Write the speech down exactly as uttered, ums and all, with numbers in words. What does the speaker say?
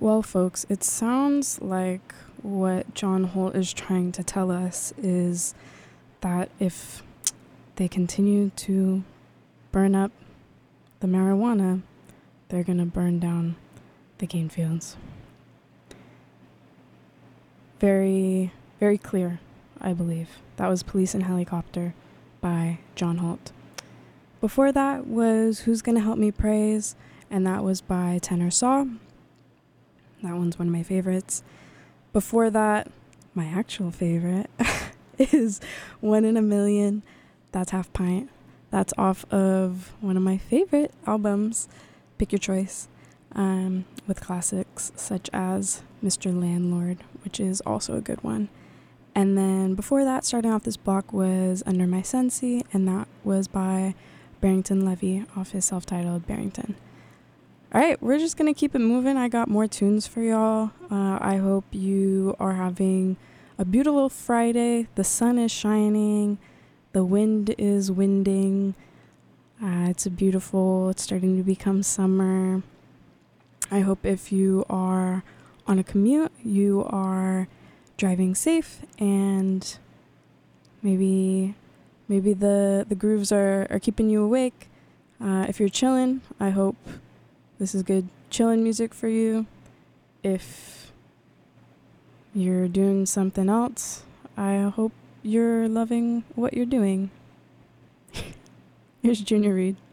Well, folks, it sounds like what John Holt is trying to tell us is that if they continue to burn up the marijuana, they're going to burn down the cane fields. Very, very clear, I believe. That was Police and Helicopter by John Holt. Before that was Who's Gonna Help Me Praise, and that was by Tenor Saw. That one's one of my favorites. Before that, my actual favorite is One in a Million. That's Half Pint. That's off of one of my favorite albums, Pick Your Choice, um, with classics such as Mister Landlord, which is also a good one. And then before that, starting off this block was Under My Sensi, and that was by Barrington Levy off his self-titled Barrington. All right, we're just going to keep it moving. I got more tunes for y'all. Uh, I hope you are having a beautiful Friday. The sun is shining. The wind is winding. Uh, it's a beautiful, it's starting to become summer. I hope if you are on a commute, you are driving safe, and maybe maybe the, the grooves are, are keeping you awake. Uh, if you're chilling, I hope this is good chilling music for you. If you're doing something else, I hope you're loving what you're doing. Here's Junior Reid.